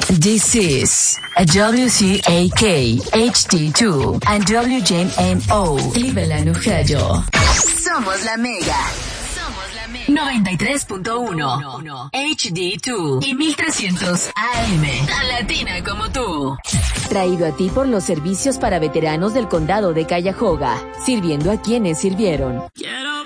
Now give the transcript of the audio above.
This is a WCAK HD2 and WJNO Cleveland, Ohio. Somos la Mega. 93.1 HD2 y 1300 AM. Tan latina como tú. Traído a ti por los servicios para veteranos del condado de Cuyahoga, sirviendo a quienes sirvieron.